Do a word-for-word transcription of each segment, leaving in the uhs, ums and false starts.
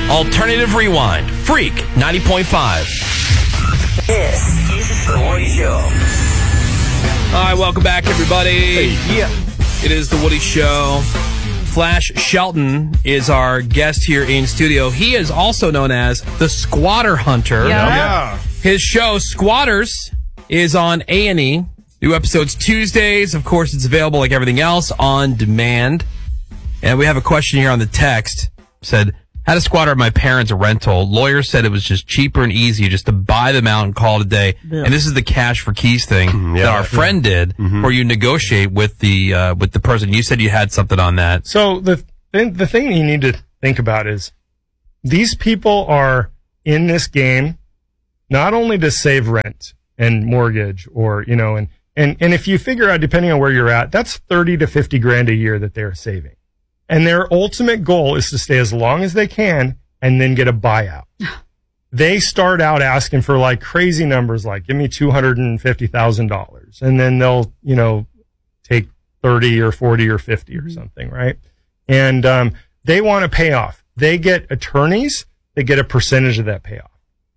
Alternative Rewind. Freak ninety point five. This is The Woody Show. All right, welcome back, everybody. Hey, yeah. It is The Woody Show. Flash Shelton is our guest here in studio. He is also known as the Squatter Hunter. Yeah. yeah. His show, Squatters, is on A and E. New episodes Tuesdays. Of course, it's available like everything else on demand. And we have a question here on the text. Said, had a squatter at my parents' rental. Lawyer said it was just cheaper and easier just to buy them out and call it a day. Yeah. And this is the cash for keys thing yeah, that our friend yeah. did, mm-hmm. where you negotiate with the uh, with the person. You said you had something on that. So the th- the thing you need to think about is these people are in this game not only to save rent and mortgage, or you know, and and and if you figure out, depending on where you're at, that's thirty to fifty grand a year that they're saving. And their ultimate goal is to stay as long as they can and then get a buyout. They start out asking for like crazy numbers, like give me two hundred fifty thousand dollars. And then they'll, you know, take thirty or forty or fifty or something, right? And um, they want to pay off. They get attorneys, they get a percentage of that payoff.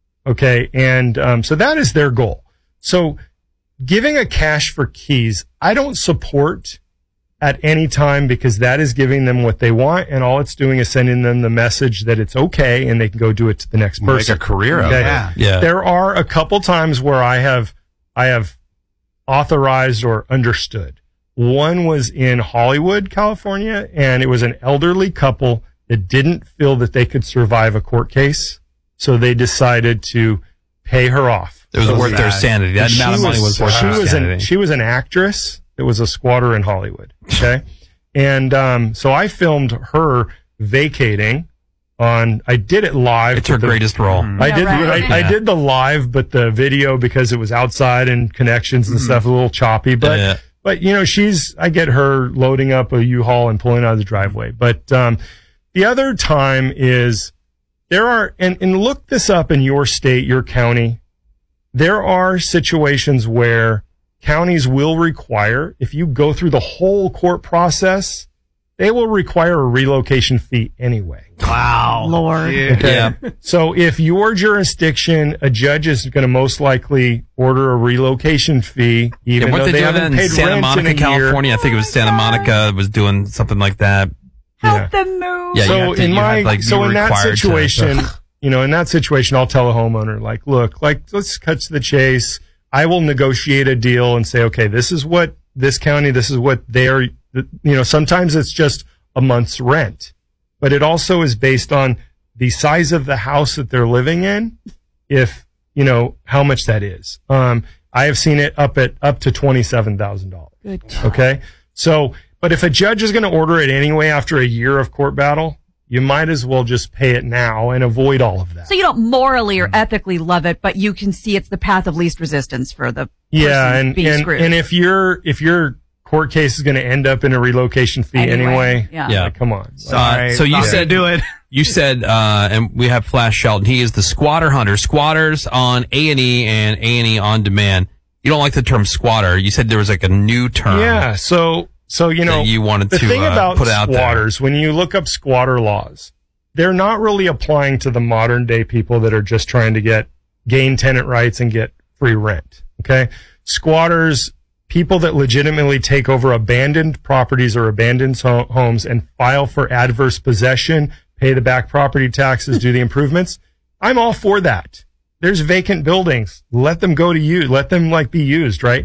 Okay. And um, so that is their goal. So giving a cash for keys, I don't support at any time, because that is giving them what they want, and all it's doing is sending them the message that it's okay and they can go do it to the next person. Make a career out of that. Yeah. There are a couple times where I have, I have authorized or understood. One was in Hollywood, California, and it was an elderly couple that didn't feel that they could survive a court case, so they decided to pay her off. It was so worth that, their sanity. That amount of money was worth she their was sanity. An, she was an actress. It was a squatter in Hollywood. Okay. And, um, so I filmed her vacating on, I did it live. It's her the, greatest role. I yeah, did, right. I, I did the live, but the video, because it was outside and connections and mm-hmm. stuff, a little choppy, but, yeah. but, you know, she's, I get her loading up a U-Haul and pulling out of the driveway. But, um, the other time is there are, and, and look this up in your state, your county. There are situations where counties will require, if you go through the whole court process, they will require a relocation fee anyway. Wow. Lord. Okay. Yeah. So if your jurisdiction, a judge is going to most likely order a relocation fee, even yeah, though they, they doing haven't that paid in Santa rent Monica, in a California? year. I think it was Santa Monica was doing something like that. Help Yeah. them move. Yeah, you so have to- in you my, had, like, so you in that required to- situation, Ugh. you know, in that situation, I'll tell a homeowner, like, look, like, let's cut to the chase. I will negotiate a deal and say, okay, this is what this county, this is what they are, you know, sometimes it's just a month's rent, but it also is based on the size of the house that they're living in, if, you know, how much that is. Um, I have seen it up at, up to twenty-seven thousand dollars. Good God. Okay. So, but if a judge is going to order it anyway after a year of court battle, you might as well just pay it now and avoid all of that. So you don't morally or ethically love it, but you can see it's the path of least resistance for the yeah, person and being and, screwed. and if your if your court case is going to end up in a relocation fee Anyway, anyway, yeah. Yeah. like, come on. Uh, Right, so you not said gonna do it. You said, uh, and we have Flash Shelton. He is the Squatter Hunter. Squatters on A and E and A and E on demand. You don't like the term squatter. You said there was like a new term. Yeah. So so you know that you wanted the to thing uh, about put out there. squatters, when you look up squatter laws, they're not really applying to the modern day people that are just trying to get gain tenant rights and get free rent. Okay. Squatters, people that legitimately take over abandoned properties or abandoned ho- homes and file for adverse possession, pay the back property taxes, do the improvements. I'm all for that. There's vacant buildings. Let them go to you. Let them like be used, right?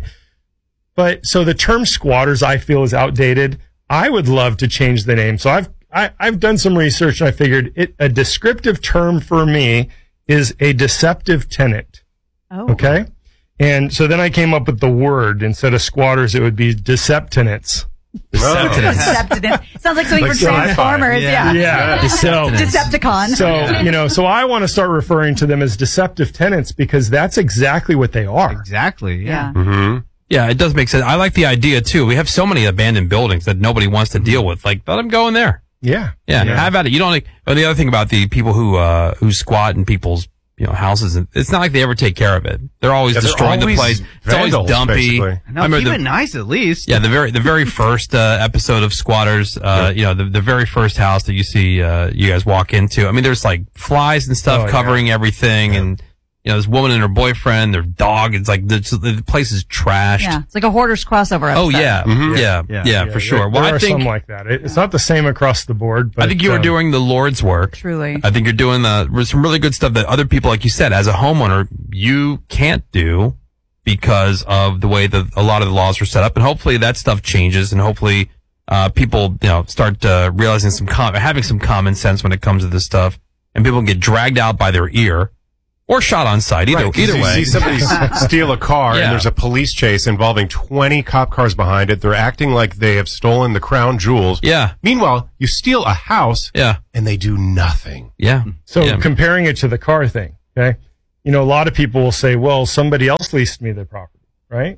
But so the term squatters, I feel, is outdated. I would love to change the name. So I've, I, I've done some research and I figured it, a descriptive term for me is a deceptive tenant. Oh. Okay. And so then I came up with the word. Instead of squatters, it would be deceptenants. Deceptinants. Deceptinant. Sounds like something Like for sci-fi. Transformers. Yeah. Yeah. Yeah. So, Decepticon. so, you know, so I want to start referring to them as deceptive tenants because that's exactly what they are. Exactly. Yeah. Yeah. Mm-hmm. Yeah, it does make sense. I like the idea too. We have so many abandoned buildings that nobody wants to deal with. Like, let them go in there. Yeah. Yeah. How about it? You don't like, or the other thing about the people who, uh, who squat in people's, you know, houses. And it's not like they ever take care of it. They're always Yeah, they're destroying always the place. It's always vandals, dumpy. basically. No, keep it nice at least. Yeah, the very the very first uh, episode of Squatters, uh, you know, the the very first house that you see, uh, you guys walk into. I mean, there's like flies and stuff Oh, covering yeah. everything, and you know, this woman and her boyfriend, their dog. It's like the, the place is trashed. Yeah, it's like a Hoarders crossover Oh episode. yeah. Mhm. yeah, Yeah. yeah, for sure. There, Well, there I are think some like that. It, it's not the same across the board, but I think you are um, doing the Lord's work. Truly. I think you're doing the, some really good stuff that other people, like you said, as a homeowner, you can't do because of the way that a lot of the laws are set up. And hopefully that stuff changes, and hopefully uh, people, you know, start uh, realizing some, com- having some common sense when it comes to this stuff, and people can get dragged out by their ear or shot on sight. Either, Right, 'cause either you way. see somebody s- steal a car Yeah. and there's a police chase involving twenty cop cars behind it. They're acting like they have stolen the crown jewels. Yeah. Meanwhile, you steal a house Yeah. and they do nothing. Yeah. So yeah. comparing it to the car thing, okay? You know, a lot of people will say, well, somebody else leased me the property, right?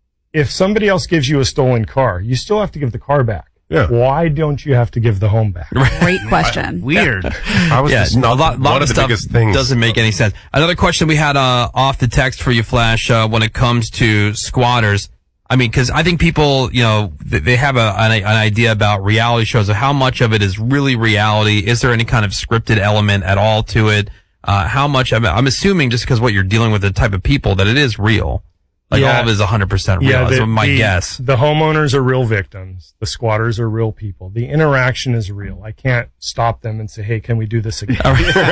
If somebody else gives you a stolen car, you still have to give the car back. Yeah. Why don't you have to give the home back? Great question. Weird. I was Yeah, just no, a lot, one lot of of the stuff biggest things. doesn't make any sense. Another question we had uh, off the text for you, Flash, uh, when it comes to squatters. I mean, because I think people, you know, th- they have a, an, an idea about reality shows of how much of it is really reality. Is there any kind of scripted element at all to it? Uh, how much? I'm, I'm assuming just because what you're dealing with, the type of people, that it is real. Like Yeah. all of it is one hundred percent real. That's the, my the- guess. The homeowners are real victims. The squatters are real people. The interaction is real. I can't stop them and say, "Hey, can we do this again?"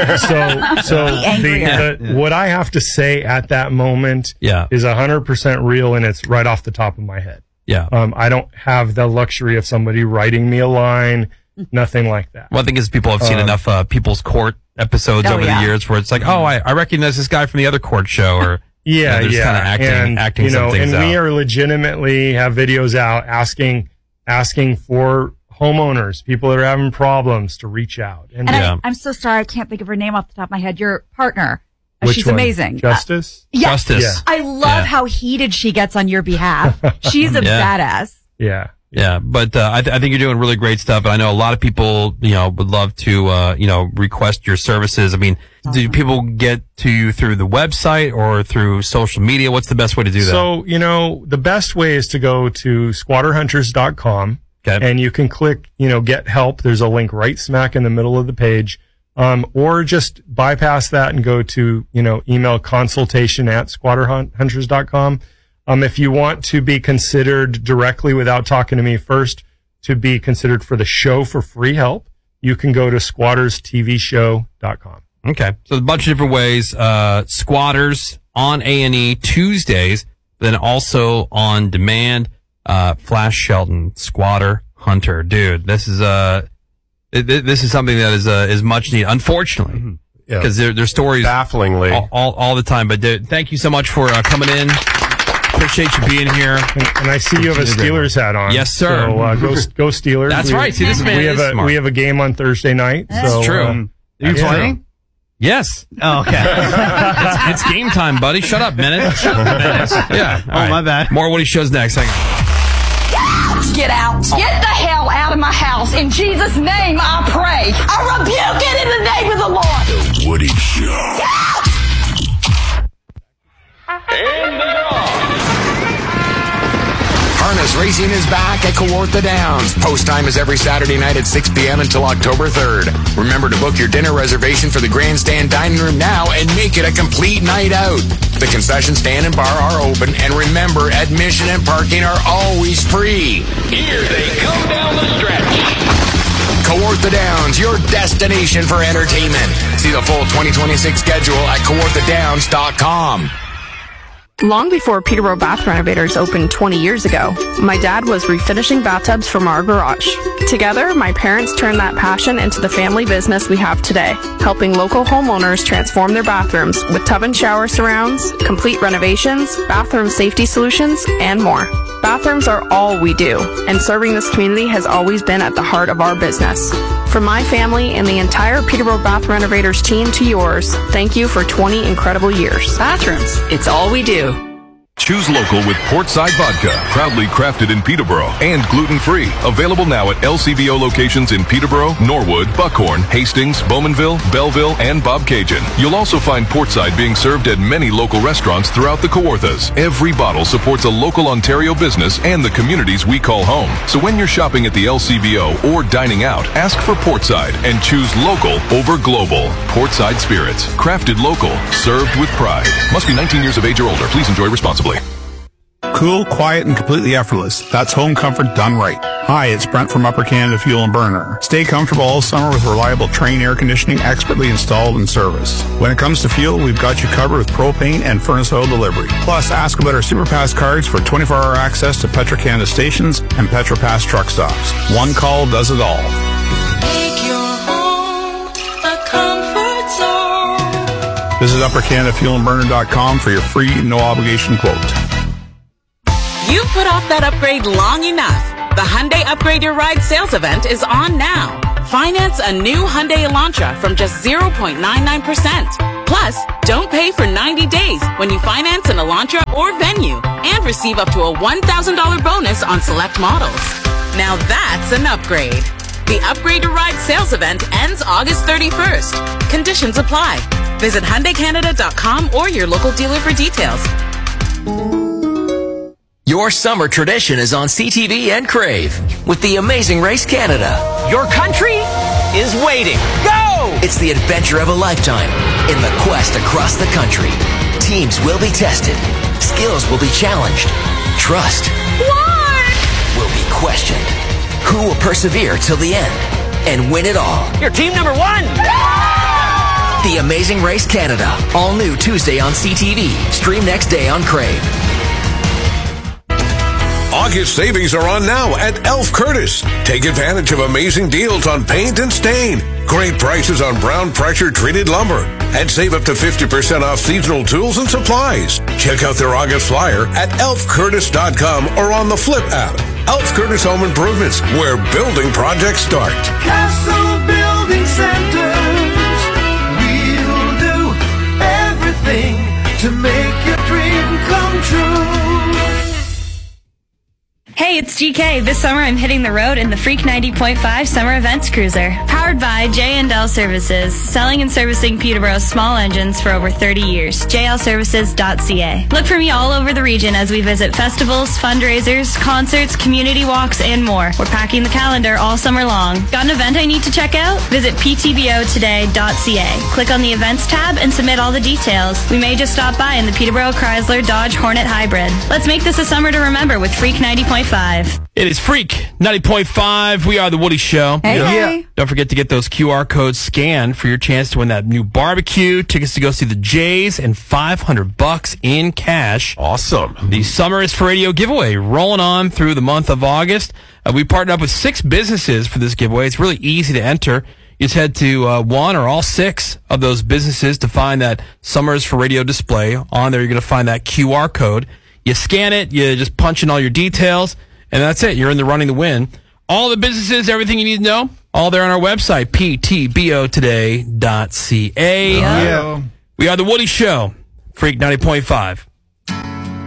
so, so the, the, what I have to say at that moment Yeah. is one hundred percent real, and it's right off the top of my head. Yeah. Um, I don't have the luxury of somebody writing me a line, nothing like that. Well, I think it's people have seen Um, enough uh, People's Court episodes Oh, over yeah. the years where it's like, oh, I, I recognize this guy from the other court show, or Yeah, you know, they're just yeah, kind of acting, and acting you know, some things and we out. are legitimately have videos out asking, asking for homeowners, people that are having problems, to reach out. And, And Yeah. I, I'm so sorry, I can't think of her name off the top of my head. Your partner. Uh, which She's one? amazing. Uh, Justice. yeah. Justice. Yeah. I love Yeah. how heated she gets on your behalf. She's a Yeah. badass. Yeah. Yeah, but uh, I, th- I think you're doing really great stuff, and I know a lot of people, you know, would love to, uh, you know, request your services. I mean, do people get to you through the website or through social media? What's the best way to do that? So, you know, the best way is to go to squatter hunters dot com Okay. and you can click, you know, get help. There's a link right smack in the middle of the page. Um, or just bypass that and go to, you know, email consultation at squatter hunters dot com. Um, if you want to be considered directly without talking to me first, to be considered for the show for free help, you can go to squatters t v show dot com. Okay. So a bunch of different ways. Uh, Squatters on A and E Tuesdays, then also on demand. Uh, Flash Shelton, Squatter Hunter. Dude, this is, uh, it, this is something that is, uh, is much needed, unfortunately. Yeah. Because their, their stories Bafflingly. all, all, all the time. But dude, thank you so much for uh, coming in. Appreciate you being here. And, and I see you have a Steelers hat on. Yes, sir. So uh, go go Steelers. That's We- right. See, this man we have is a smart. we have a game on Thursday night. That's so, true. Um, Are you yeah. playing? Yes. Oh, okay. it's, it's game time, buddy. Shut up, minute. Yeah. all Oh, my bad. More Woody shows next. Hang on. Get out. Get the hell out of my house. In Jesus' name, I pray. I rebuke it in the name of the Lord. The Woody Show. Harness Racing is back at Kawartha Downs. Post time is every Saturday night at six p.m. until October third. Remember to book your dinner reservation for the grandstand dining room now and make it a complete night out. The concession stand and bar are open, and remember, admission and parking are always free. Here they come down the stretch. Kawartha Downs, your destination for entertainment. See the full twenty twenty-six schedule at kawartha downs dot com. Long before Peterborough Bath Renovators opened twenty years ago, my dad was refinishing bathtubs from our garage. Together, my parents turned that passion into the family business we have today, helping local homeowners transform their bathrooms with tub and shower surrounds, complete renovations, bathroom safety solutions, and more. Bathrooms are all we do, and serving this community has always been at the heart of our business. From my family and the entire Peterborough Bath Renovators team to yours, thank you for twenty incredible years. Bathrooms, it's all we do. choose local with Portside Vodka, proudly crafted in Peterborough and gluten-free. Available now at L C B O locations in Peterborough, Norwood, Buckhorn, Hastings, Bowmanville, Belleville, and Bobcaygeon. You'll also find Portside being served at many local restaurants throughout the Kawarthas. Every bottle supports a local Ontario business and the communities we call home. So when you're shopping at the L C B O or dining out, ask for Portside and choose local over global. Portside Spirits, crafted local, served with pride. Must be nineteen years of age or older. Please enjoy responsibly. Cool, quiet, and completely effortless. That's home comfort done right. Hi, it's Brent from Upper Canada Fuel and Burner. Stay comfortable all summer with reliable Trane air conditioning expertly installed and serviced. When it comes to fuel, we've got you covered with propane and furnace oil delivery. Plus, ask about our SuperPass cards for twenty-four hour access to Petro-Canada stations and PetroPass truck stops. One call does it all. Make your home a comfort zone. Visit upper canada fuel and burner dot com for your free, no-obligation quote. You've put off that upgrade long enough. The Hyundai Upgrade Your Ride sales event is on now. Finance a new Hyundai Elantra from just zero point nine nine percent. Plus, don't pay for ninety days when you finance an Elantra or Venue and receive up to a one thousand dollars bonus on select models. Now that's an upgrade. The Upgrade Your Ride sales event ends August thirty-first. Conditions apply. Visit Hyundai Canada dot com or your local dealer for details. Your summer tradition is on C T V and Crave with The Amazing Race Canada. Your country is waiting. Go! It's the adventure of a lifetime in the quest across the country. Teams will be tested. Skills will be challenged. Trust What? will be questioned. Who will persevere till the end and win it all? You're team number one! The Amazing Race Canada. All new Tuesday on C T V. Stream next day on Crave. August savings are on now at Elf Curtis. Take advantage of amazing deals on paint and stain. Great prices on brown pressure treated lumber. And save up to fifty percent off seasonal tools and supplies. Check out their August flyer at elf curtis dot com or on the Flip app. Elf Curtis Home Improvements, where building projects start. Castle Building Centers. We'll do everything to make your dream come true. Hey, it's G K. This summer I'm hitting the road in the Freak ninety point five Summer Events Cruiser. Powered by J and L Services, selling and servicing Peterborough's small engines for over thirty years. j l services dot c a. Look for me all over the region as we visit festivals, fundraisers, concerts, community walks, and more. We're packing the calendar all summer long. Got an event I need to check out? Visit p t b o today dot c a. Click on the Events tab and submit all the details. We may just stop by in the Peterborough Chrysler Dodge Hornet Hybrid. Let's make this a summer to remember with Freak ninety point five. It is Freak ninety point five. We are the Woody Show. Hey, yeah. hey. Don't forget to get those Q R codes scanned for your chance to win that new barbecue, tickets to go see the Jays, and five hundred bucks in cash. Awesome. The Summer is for Radio giveaway rolling on through the month of August. Uh, we partnered up with six businesses for this giveaway. It's really easy to enter. You just head to uh, one or all six of those businesses to find that Summer is for Radio display. On there, you're going to find that Q R code. You scan it, you just punch in all your details, and that's it. You're in the running to win. All the businesses, everything you need to know, all there on our website, p t b o today dot c a. Oh, yeah. We are the Woody Show, Freak ninety point five.